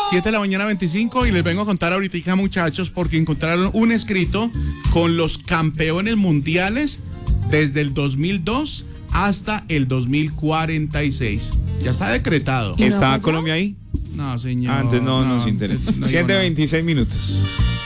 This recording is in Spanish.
7 de la mañana 25 y les vengo a contar ahorita, muchachos, porque encontraron un escrito con los campeones mundiales desde el 2002 hasta el 2046. Ya está decretado. ¿Está Colombia ahí? No, señor. Antes no nos interesa. No, 7:26 minutos.